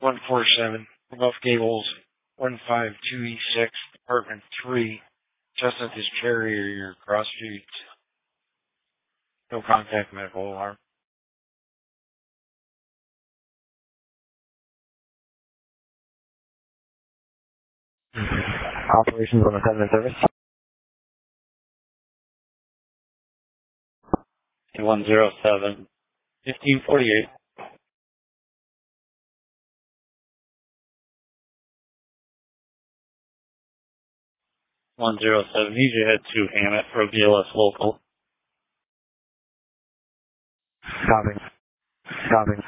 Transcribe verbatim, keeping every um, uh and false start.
one four seven, Gulf Gables, one five two E six, Apartment three, Chestnut is Cherry, your cross street. No contact, medical alarm. Operations on the seven service. one zero seven, fifteen forty-eight. one zero seven, need you head to Hammett for a B L S local. Copy. Copy.